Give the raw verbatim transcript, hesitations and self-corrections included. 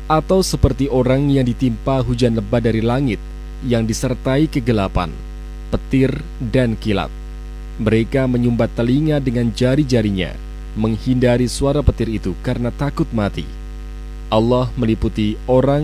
atau seperti orang yang ditimpa hujan lebat dari langit yang disertai kegelapan, petir, dan kilat. Mereka menyumbat telinga dengan jari-jarinya, menghindari suara petir itu karena takut mati. Allah meliputi orang